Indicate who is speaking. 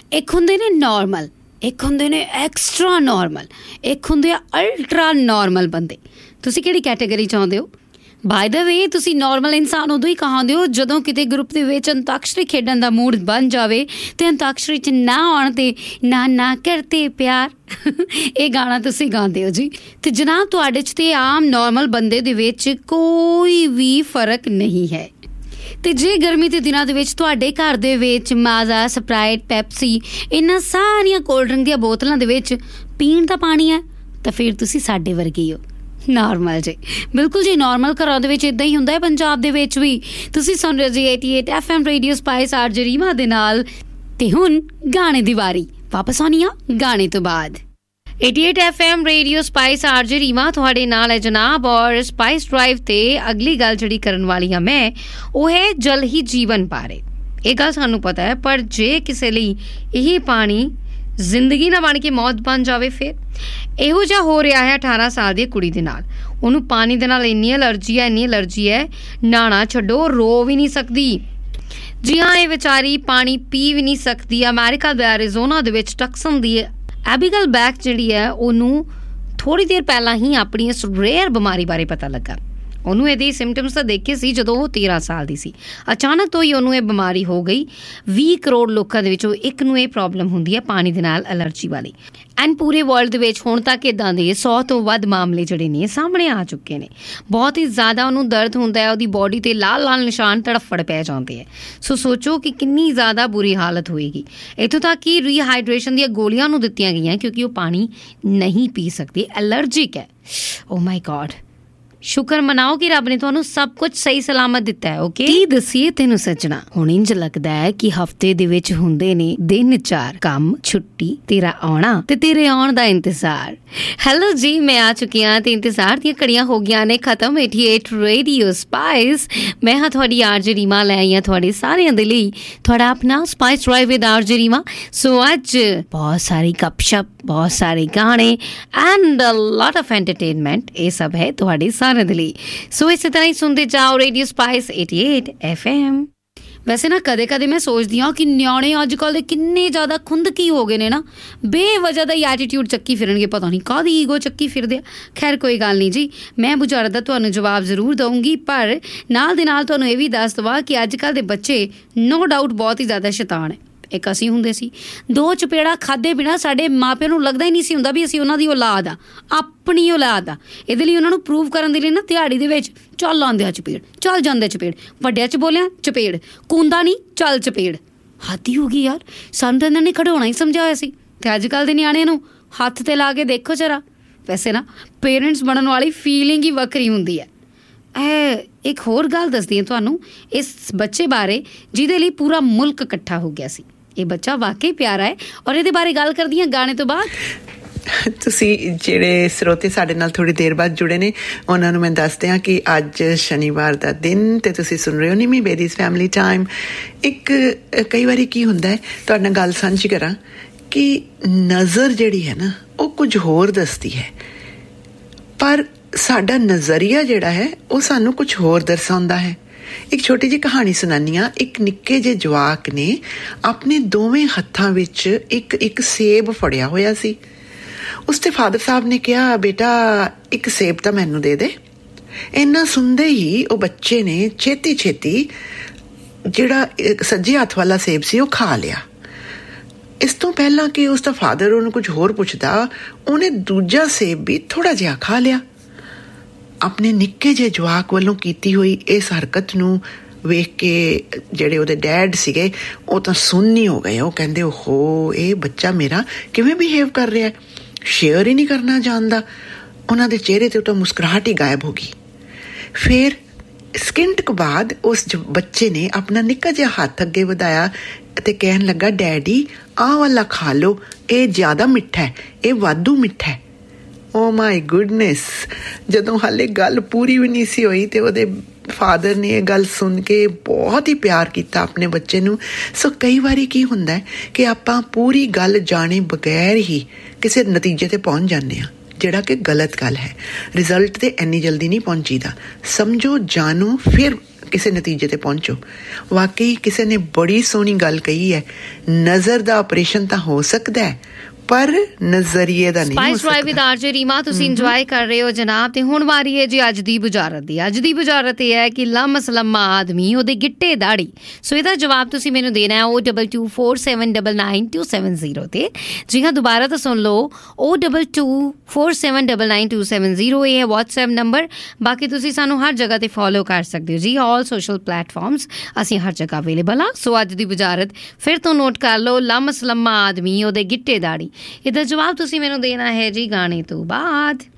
Speaker 1: ਇੱਕ ਹੁੰਦੇ ਨੇ ਨੋਰਮਲ, ਇੱਕ ਹੁੰਦੇ ਨੇ ਐਕਸਟਰਾ ਨੋਰਮਲ, ਇੱਕ ਹੁੰਦੇ ਆ ਅਲਟਰਾ ਨੋਰਮਲ ਬੰਦੇ। ਤੁਸੀਂ ਕਿਹੜੀ ਕੈਟੇਗਰੀ 'ਚ ਆਉਂਦੇ ਹੋ? ਬਾਏ ਦਾ ਵੇ, ਤੁਸੀਂ ਨੋਰਮਲ ਇਨਸਾਨ ਉਦੋਂ ਹੀ ਕਹਾਉਂਦੇ ਹੋ ਜਦੋਂ ਕਿਤੇ ਗਰੁੱਪ ਦੇ ਵਿੱਚ ਅੰਤਾਕਸ਼ਰੀ ਖੇਡਣ ਦਾ ਮੂਡ ਬਣ ਜਾਵੇ ਅਤੇ ਅੰਤਾਕਸ਼ਰੀ 'ਚ ਨਾ ਆਉਣ 'ਤੇ ਨਾ ਨਾ ਕਰਤੇ ਪਿਆਰ ਇਹ ਗਾਣਾ ਤੁਸੀਂ ਗਾਉਂਦੇ ਹੋ ਜੀ। ਅਤੇ ਜਨਾਬ ਤੁਹਾਡੇ 'ਚ ਤੇ ਆਮ ਨੋਰਮਲ ਬੰਦੇ ਦੇ ਵਿੱਚ ਕੋਈ ਵੀ ਫਰਕ ਨਹੀਂ ਹੈ। ਅਤੇ ਜੇ ਗਰਮੀ ਦੇ ਦਿਨਾਂ ਦੇ ਵਿੱਚ ਤੁਹਾਡੇ ਘਰ ਦੇ ਵਿੱਚ ਮਾਜ਼ਾ, ਸਪਰਾਈਟ, ਪੈਪਸੀ ਇਹਨਾਂ ਸਾਰੀਆਂ ਕੋਲਡ ਡਰਿੰਕ ਦੀਆਂ ਬੋਤਲਾਂ ਦੇ ਵਿੱਚ ਪੀਣ ਦਾ ਪਾਣੀ ਹੈ ਤਾਂ ਫਿਰ ਤੁਸੀਂ ਸਾਡੇ ਵਰਗੇ ਹੋ, ਨੋਰਮਲ ਜੀ। ਬਿਲਕੁਲ ਜੀ, ਨੋਰਮਲ ਘਰਾਂ ਦੇ ਵਿੱਚ ਇੱਦਾਂ ਹੀ ਹੁੰਦਾ ਹੈ, ਪੰਜਾਬ ਦੇ ਵਿੱਚ ਵੀ। ਤੁਸੀਂ ਸੁਣ ਰਹੇ ਜੀ 88 FM radio spice RJ Reema ਦੇ ਨਾਲ। ਤੇ ਹੁਣ ਗਾਣੇ ਦੀ ਵਾਰੀ, ਵਾਪਸ ਆਉਣੀ ਆ ਗਾਣੇ ਤੋਂ ਬਾਅਦ। 88 FM radio spice RJ Reema ਤੁਹਾਡੇ ਨਾਲ ਹੈ ਜਨਾਬ। ਔਰ ਸਪਾਈਸ ਡਰਾਈਵ ਤੇ ਅਗਲੀ ਗੱਲ ਜਿਹੜੀ ਕਰਨ ਵਾਲੀ ਹਾਂ ਮੈਂ, ਉਹ ਹੈ ਜਲ ਹੀ ਜੀਵਨ ਬਾਰੇ। ਇਹ ਗੱਲ ਸਾਨੂੰ ਪਤਾ ਹੈ, ਪਰ ਜੇ ਕਿਸੇ ਲਈ ਇਹ ਪਾਣੀ ਜ਼ਿੰਦਗੀ ਨਾ ਬਣ ਕੇ ਮੌਤ ਬਣ ਜਾਵੇ ਫਿਰ? ਇਹੋ ਜਿਹਾ ਹੋ ਰਿਹਾ ਹੈ 18 ਸਾਲ ਦੀ ਕੁੜੀ ਦੇ ਨਾਲ। ਉਹਨੂੰ ਪਾਣੀ ਦੇ ਨਾਲ ਇੰਨੀ ਐਲਰਜੀ ਹੈ ਨਹਾਉਣਾ ਛੱਡੋ, ਰੋ ਵੀ ਨਹੀਂ ਸਕਦੀ। ਜੀ ਹਾਂ, ਇਹ ਵਿਚਾਰੀ ਪਾਣੀ ਪੀ ਵੀ ਨਹੀਂ ਸਕਦੀ। ਅਮਰੀਕਾ ਦੇ ਐਰੀਜ਼ੋਨਾ ਦੇ ਵਿੱਚ ਟਕਸਨ ਦੀ ਐਬੀਗਲ ਬੈਕ ਜਿਹੜੀ ਹੈ, ਉਹਨੂੰ ਥੋੜ੍ਹੀ ਦੇਰ ਪਹਿਲਾਂ ਹੀ ਆਪਣੀ ਇਸ ਰੇਅਰ ਬਿਮਾਰੀ ਬਾਰੇ ਪਤਾ ਲੱਗਾ। ਉਹਨੂੰ ਇਹਦੇ ਸਿੰਪਟਮਸ ਤਾਂ ਦੇਖੇ ਸੀ ਜਦੋਂ ਉਹ 13 ਸਾਲ ਦੀ ਸੀ। ਅਚਾਨਕ ਤੋਂ ਹੀ ਉਹਨੂੰ ਇਹ ਬਿਮਾਰੀ ਹੋ ਗਈ। 20 ਕਰੋੜ ਲੋਕਾਂ ਦੇ ਵਿੱਚੋਂ ਇੱਕ ਨੂੰ ਇਹ ਪ੍ਰੋਬਲਮ ਹੁੰਦੀ ਹੈ ਪਾਣੀ ਦੇ ਨਾਲ ਐਲਰਜੀ ਵਾਲੀ। ਐਂਡ ਪੂਰੇ ਵਰਲਡ ਦੇ ਵਿੱਚ ਹੁਣ ਤੱਕ ਇੱਦਾਂ ਦੇ 100 ਤੋਂ ਵੱਧ ਮਾਮਲੇ ਜਿਹੜੇ ਨੇ ਸਾਹਮਣੇ ਆ ਚੁੱਕੇ ਨੇ। ਬਹੁਤ ਹੀ ਜ਼ਿਆਦਾ ਉਹਨੂੰ ਦਰਦ ਹੁੰਦਾ ਹੈ, ਉਹਦੀ ਬੋਡੀ 'ਤੇ ਲਾਲ ਨਿਸ਼ਾਨ ਤੜਫੜ ਪੈ ਜਾਂਦੇ ਹੈ। ਸੋ ਸੋਚੋ ਕਿ ਕਿੰਨੀ ਜ਼ਿਆਦਾ ਬੁਰੀ ਹਾਲਤ ਹੋਏਗੀ। ਇੱਥੋਂ ਤੱਕ ਕਿ ਰੀਹਾਈਡਰੇਸ਼ਨ ਦੀਆਂ ਗੋਲੀਆਂ ਉਹਨੂੰ ਦਿੱਤੀਆਂ ਗਈਆਂ ਕਿਉਂਕਿ ਉਹ ਪਾਣੀ ਨਹੀਂ ਪੀ ਸਕਦੀ, ਐਲਰਜਿਕ ਹੈ। ਓ ਮਾਈ ਗॉड, ਸ਼ੁਕਰ ਮਨਾਓ ਕਿ ਰੱਬ ਨੇ ਤੁਹਾਨੂੰ ਸਭ ਕੁਝ ਸਹੀ ਸਲਾਮਤ ਦਿੱਤਾ ਹੈ। ਓਕੇ, ਕੀ ਦੱਸੀਏ ਤੈਨੂੰ ਸੱਜਣਾ, ਹੁਣ ਇੰਝ ਲੱਗਦਾ ਹੈ ਕਿ ਹਫਤੇ ਦੇ ਵਿੱਚ ਹੁੰਦੇ ਨੇ ਦਿਨ 4 ਕੰਮ, ਛੁੱਟੀ, ਤੇਰਾ ਆਉਣਾ ਤੇ ਤੇਰੇ ਆਉਣ ਦਾ ਇੰਤਜ਼ਾਰ। ਹੈਲੋ ਜੀ, ਮੈਂ ਆ ਚੁੱਕੀ ਹਾਂ ਤੇ ਇੰਤਜ਼ਾਰ ਦੀਆਂ ਘੜੀਆਂ ਹੋ ਗਈਆਂ ਨੇ ਖਤਮ। 88 ਰੇਡੀਓ ਸਪਾਈਸ, ਮੈਂ ਹਾਂ ਤੁਹਾਡੀ RJ ਰੀਮਾ, ਲੈ ਆਈ ਹਾਂ ਤੁਹਾਡੇ ਸਾਰਿਆਂ ਦੇ ਲਈ ਤੁਹਾਡਾ ਆਪਣਾ spice drive with RJ Reema. ਸੋ ਅੱਜ ਬਹੁਤ ਸਾਰੀ ਗੱਪਸ਼ਪ, ਬਹੁਤ ਸਾਰੇ ਗਾਣੇ and a lot of entertainment, ਇਹ ਸਭ ਹੈ ਤੁਹਾਡੇ ਸਾਰਿਆਂ ਦੇ ਲਈ। ਸੋ ਇਸੇ ਤਰ੍ਹਾਂ ਹੀ ਸੁਣਦੇ ਜਾਓ ਰੇਡੀਓ ਸਪਾਈਸ 88 FM। ਵੈਸੇ ਨਾ ਕਦੇ ਕਦੇ ਮੈਂ ਸੋਚਦੀ ਹਾਂ ਕਿ ਨਿਆਣੇ ਅੱਜ ਕੱਲ੍ਹ ਦੇ ਕਿੰਨੇ ਜ਼ਿਆਦਾ ਖੁੰਦਕੀ ਹੋ ਗਏ ਨੇ ਨਾ, ਬੇਵਜ੍ਹਾ ਦਾ ਹੀ ਐਟੀਟਿਊਡ ਚੱਕੀ ਫਿਰਨਗੇ, ਪਤਾ ਨਹੀਂ ਕਾਹਦੀ ਈਗੋ ਚੱਕੀ ਫਿਰਦੇ ਆ। ਖੈਰ ਕੋਈ ਗੱਲ ਨਹੀਂ ਜੀ, ਮੈਂ ਬੁਝਾਰਤ ਦਾ ਤੁਹਾਨੂੰ ਜਵਾਬ ਜ਼ਰੂਰ ਦਊਂਗੀ, ਪਰ ਨਾਲ ਦੇ ਨਾਲ ਤੁਹਾਨੂੰ ਇਹ ਵੀ ਦੱਸ ਦੇਵਾਂ ਕਿ ਅੱਜ ਕੱਲ੍ਹ ਦੇ ਬੱਚੇ ਨੋ ਡਾਊਟ ਬਹੁਤ ਹੀ ਜ਼ਿਆਦਾ ਸ਼ੈਤਾਨ ਹੈ। ਇੱਕ ਅਸੀਂ ਹੁੰਦੇ ਸੀ, 2 ਚਪੇੜਾ ਖਾਧੇ ਬਿਨਾਂ ਸਾਡੇ ਮਾਪਿਆਂ ਨੂੰ ਲੱਗਦਾ ਹੀ ਨਹੀਂ ਸੀ ਹੁੰਦਾ ਵੀ ਅਸੀਂ ਉਹਨਾਂ ਦੀ ਔਲਾਦ ਆ, ਆਪਣੀ ਔਲਾਦ ਆ। ਇਹਦੇ ਲਈ ਉਹਨਾਂ ਨੂੰ ਪ੍ਰੂਵ ਕਰਨ ਦੇ ਲਈ ਨਾ ਦਿਹਾੜੀ ਦੇ ਵਿੱਚ ਚੱਲ ਆਉਂਦੇ ਆ ਚਪੇੜ, ਚੱਲ ਜਾਂਦੇ ਚਪੇੜ, ਵੱਡਿਆਂ 'ਚ ਬੋਲਿਆ ਚਪੇੜ, ਕੂੰਦਾ ਨਹੀਂ ਚੱਲ ਚਪੇੜ। ਹੱਦ ਹੀ ਹੋ ਗਈ ਯਾਰ, ਸਾਨੂੰ ਤਾਂ ਇਹਨਾਂ ਨੇ ਖਿਡੌਣਾ ਹੀ ਸਮਝਾਇਆ ਸੀ। ਅਤੇ ਅੱਜ ਕੱਲ੍ਹ ਦੇ ਨਿਆਣਿਆਂ ਨੂੰ ਹੱਥ 'ਤੇ ਲਾ ਕੇ ਦੇਖੋ ਜਰਾ। ਵੈਸੇ ਨਾ ਪੇਰੈਂਟਸ ਬਣਨ ਵਾਲੀ ਫੀਲਿੰਗ ਹੀ ਵੱਖਰੀ ਹੁੰਦੀ ਹੈ। ਇੱਕ ਹੋਰ ਗੱਲ ਦੱਸਦੀ ਹਾਂ ਤੁਹਾਨੂੰ ਇਸ ਬੱਚੇ ਬਾਰੇ ਜਿਹਦੇ ਲਈ ਪੂਰਾ ਮੁਲਕ ਇਕੱਠਾ ਹੋ ਗਿਆ ਸੀ। ਇਹ ਬੱਚਾ ਵਾਕਈ ਪਿਆਰਾ ਹੈ ਔਰ ਇਹਦੇ ਬਾਰੇ ਗੱਲ ਕਰਦੀ ਹਾਂ ਗਾਣੇ ਤੋਂ ਬਾਅਦ।
Speaker 2: ਤੁਸੀਂ ਜਿਹੜੇ ਸਰੋਤੇ ਸਾਡੇ ਨਾਲ ਥੋੜ੍ਹੀ ਦੇਰ ਬਾਅਦ ਜੁੜੇ ਨੇ ਉਹਨਾਂ ਨੂੰ ਮੈਂ ਦੱਸਦੇ ਹਾਂ ਕਿ ਅੱਜ ਸ਼ਨੀਵਾਰ ਦਾ ਦਿਨ ਤੇ ਤੁਸੀਂ ਸੁਣ ਰਹੇ ਹੋ ਨਿਮੀ ਬੇਦੀਜ਼ ਫੈਮਿਲੀ ਟਾਈਮ। ਇੱਕ ਕਈ ਵਾਰੀ ਕੀ ਹੁੰਦਾ ਹੈ, ਤੁਹਾਡੇ ਨਾਲ ਗੱਲ ਸਾਂਝੀ ਕਰਾਂ ਕਿ ਨਜ਼ਰ ਜਿਹੜੀ ਹੈ ਨਾ ਉਹ ਕੁਝ ਹੋਰ ਦੱਸਦੀ ਹੈ, ਪਰ ਸਾਡਾ ਨਜ਼ਰੀਆ ਜਿਹੜਾ ਹੈ ਉਹ ਸਾਨੂੰ ਕੁਝ ਹੋਰ ਦਰਸਾਉਂਦਾ ਹੈ। ਇੱਕ ਛੋਟੀ ਜਿਹੀ ਕਹਾਣੀ ਸੁਣਾਨੀ ਆ। ਇੱਕ ਨਿੱਕੇ ਜਿਹੇ ਜਵਾਕ ਨੇ ਆਪਣੇ ਦੋਵੇਂ ਹੱਥਾਂ ਵਿੱਚ ਇੱਕ ਸੇਬ ਫੜਿਆ ਹੋਇਆ ਸੀ। ਉਸਦੇ ਫਾਦਰ ਸਾਹਿਬ ਨੇ ਕਿਹਾ, ਬੇਟਾ ਇੱਕ ਸੇਬ ਤਾਂ ਮੈਨੂੰ ਦੇ ਦੇ। ਇੰਨਾ ਸੁਣਦੇ ਹੀ ਉਹ ਬੱਚੇ ਨੇ ਛੇਤੀ ਜਿਹੜਾ ਸੱਜੇ ਹੱਥ ਵਾਲਾ ਸੇਬ ਸੀ ਉਹ ਖਾ ਲਿਆ। ਇਸ ਤੋਂ ਪਹਿਲਾਂ ਕਿ ਉਸਦਾ ਫਾਦਰ ਉਹਨੂੰ ਕੁਝ ਹੋਰ ਪੁੱਛਦਾ, ਉਹਨੇ ਦੂਜਾ ਸੇਬ ਵੀ ਥੋੜ੍ਹਾ ਜਿਹਾ ਖਾ ਲਿਆ। ਆਪਣੇ ਨਿੱਕੇ ਜਿਹੇ ਜਵਾਕ ਵੱਲੋਂ ਕੀਤੀ ਹੋਈ ਇਸ ਹਰਕਤ ਨੂੰ ਵੇਖ ਕੇ ਜਿਹੜੇ ਉਹਦੇ ਡੈਡ ਸੀਗੇ ਉਹ ਤਾਂ ਸੁੰਨੀ ਹੋ ਗਏ। ਉਹ ਕਹਿੰਦੇ, ਓਹੋ ਇਹ ਬੱਚਾ ਮੇਰਾ ਕਿਵੇਂ ਬਿਹੇਵ ਕਰ ਰਿਹਾ, ਸ਼ੇਅਰ ਹੀ ਨਹੀਂ ਕਰਨਾ ਜਾਣਦਾ। ਉਹਨਾਂ ਦੇ ਚਿਹਰੇ 'ਤੇ ਤਾਂ ਮੁਸਕਰਾਹਟ ਹੀ ਗਾਇਬ ਹੋ ਗਈ। ਫਿਰ ਸਕਿੰਟ ਕੁ ਬਾਅਦ ਉਸ ਬੱਚੇ ਨੇ ਆਪਣਾ ਨਿੱਕਾ ਜਿਹਾ ਹੱਥ ਅੱਗੇ ਵਧਾਇਆ ਅਤੇ ਕਹਿਣ ਲੱਗਾ, ਡੈਡੀ ਆਹ ਵਾਲਾ ਖਾ ਲਓ, ਇਹ ਜ਼ਿਆਦਾ ਮਿੱਠਾ ਹੈ, ਇਹ ਵਾਧੂ ਮਿੱਠਾ ਹੈ। ਓ ਮਾਈ ਗੁੱਡਨੈਸ, ਜਦੋਂ ਹਾਲੇ ਗੱਲ ਪੂਰੀ ਵੀ ਨਹੀਂ ਸੀ ਹੋਈ ਤੇ ਉਹਦੇ ਫਾਦਰ ਨੇ ਇਹ ਗੱਲ ਸੁਣ ਕੇ ਬਹੁਤ ਹੀ ਪਿਆਰ ਕੀਤਾ ਆਪਣੇ ਬੱਚੇ ਨੂੰ। ਸੋ ਕਈ ਵਾਰੀ ਕੀ ਹੁੰਦਾ ਕਿ ਆਪਾਂ ਪੂਰੀ ਗੱਲ ਜਾਣੇ ਬਗੈਰ ਹੀ ਕਿਸੇ ਨਤੀਜੇ 'ਤੇ ਪਹੁੰਚ ਜਾਂਦੇ ਹਾਂ ਜਿਹੜਾ ਕਿ ਗਲਤ ਗੱਲ ਹੈ। ਰਿਜ਼ਲਟ ਤੇ ਇੰਨੀ ਜਲਦੀ ਨਹੀਂ ਪਹੁੰਚੀਦਾ। ਸਮਝੋ, ਜਾਣੋ, ਫਿਰ ਕਿਸੇ ਨਤੀਜੇ ਤੇ ਪਹੁੰਚੋ। ਵਾਕਈ ਕਿਸੇ ਨੇ ਬੜੀ ਸੋਹਣੀ ਗੱਲ ਕਹੀ ਹੈ, ਨਜ਼ਰ ਦਾ ਆਪਰੇਸ਼ਨ ਤਾਂ ਹੋ ਸਕਦਾ ਹੈ ਪਰ ਨਜ਼ਰੀਏ ਦਾ ਨਹੀਂ ਹੋ ਸਕਦਾ।
Speaker 1: ਸਪਾਈਸ ਡਰਾਈਵ ਵਿਦ ਆਰਜੇ ਰੀਮਾ ਤੁਸੀਂ ਇੰਜੋਏ ਕਰ ਰਹੇ ਹੋ ਜਨਾਬ। ਤੇ ਹੁਣ ਵਾਰੀ ਹੈ ਜੀ ਅੱਜ ਦੀ ਬੁਝਾਰਤ ਦੀ। ਅੱਜ ਦੀ ਬੁਝਾਰਤ ਇਹ ਹੈ ਕਿ ਲੰਮਾ ਆਦਮੀ ਉਹਦੇ ਗਿੱਟੇ ਦਾੜੀ। ਸੋ ਇਹਦਾ ਜਵਾਬ ਤੁਸੀਂ ਮੈਨੂੰ ਦੇਣਾ ਹੈ 02247999270 ਤੇ। ਜੀ ਹਾਂ, ਦੁਬਾਰਾ ਤਾਂ ਸੁਣ ਲਓ 02247999270 ਇਹ ਹੈ WhatsApp ਨੰਬਰ। ਬਾਕੀ ਤੁਸੀਂ ਸਾਨੂੰ ਹਰ ਜਗ੍ਹਾ ਤੇ ਫੋਲੋ ਕਰ ਸਕਦੇ ਹੋ ਜੀ, ਆਲ ਸੋਸ਼ਲ ਪਲੇਟਫਾਰਮਸ ਅਸੀਂ ਹਰ ਜਗ੍ਹਾ ਅਵੇਲੇਬਲ ਹਾਂ। ਸੋ ਅੱਜ ਦੀ ਬੁਝਾਰਤ ਫਿਰ ਤੋਂ ਨੋਟ ਕਰ ਲਓ, ਲੰਮਾ ਆਦਮੀ ਉਹਦੇ ਗਿੱਟੇ ਦਾੜੀ। ਇਹਦਾ ਜਵਾਬ ਤੁਸੀਂ ਮੈਨੂੰ ਦੇਣਾ ਹੈ ਜੀ ਗਾਣੇ ਤੋਂ ਬਾਅਦ।